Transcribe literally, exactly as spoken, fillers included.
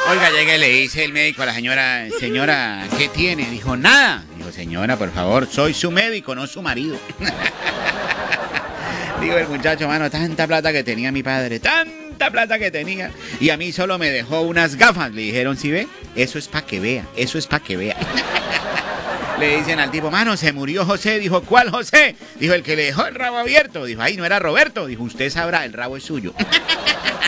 Oiga, llega y le dice el médico a la señora, señora, ¿qué tiene? Dijo, nada. Dijo, señora, por favor, soy su médico, no su marido. Digo el muchacho, mano, tanta plata que tenía mi padre, tanta plata que tenía. Y a mí solo me dejó unas gafas. Le dijeron, ¿sí ve? Eso es para que vea, eso es para que vea. Le dicen al tipo, mano, se murió José. Dijo, ¿cuál José? Dijo, el que le dejó el rabo abierto. Dijo, ay, no era Roberto. Dijo, usted sabrá, el rabo es suyo.